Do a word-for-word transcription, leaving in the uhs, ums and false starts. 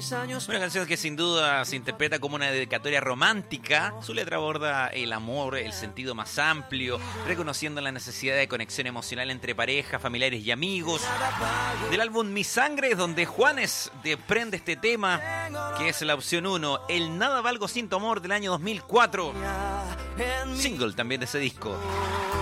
Una canción que sin duda se interpreta como una dedicatoria romántica. Su letra aborda el amor, el sentido más amplio, reconociendo la necesidad de conexión emocional entre parejas, familiares y amigos. Del álbum Mi Sangre es donde Juanes desprende este tema, que es la opción uno, El Nada Valgo Sin Tu Amor del año dos mil cuatro. Single también de ese disco.